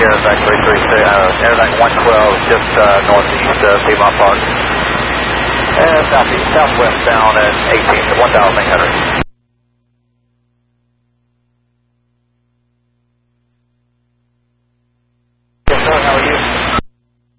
Aerovac 336, Aerovac 112, just northeast of Piedmont Park. Southeast, southwest bound at 18 to 1,800.